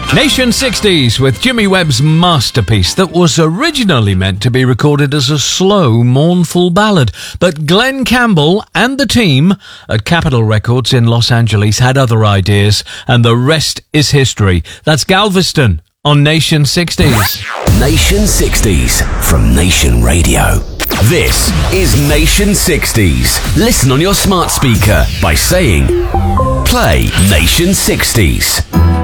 Nation 60s with Jimmy Webb's masterpiece that was originally meant to be recorded as a slow, mournful ballad. But Glenn Campbell and the team at Capitol Records in Los Angeles had other ideas, and the rest is history. That's Galveston on Nation 60s. Nation 60s from Nation Radio. This is Nation 60s. Listen on your smart speaker by saying, play Nation 60s.